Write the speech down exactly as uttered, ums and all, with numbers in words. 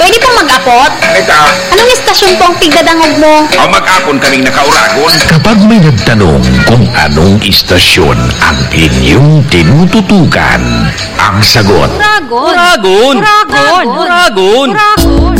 Pwede pong mag-apot? Eka, Anong istasyon po ang tigdadangog mo? ang mag-apon kaming nakauragon. Kapag may nagtanong kung anong istasyon ang inyong tinututukan, ang sagot, Uragon. Uragon! Uragon. Uragon! Uragon.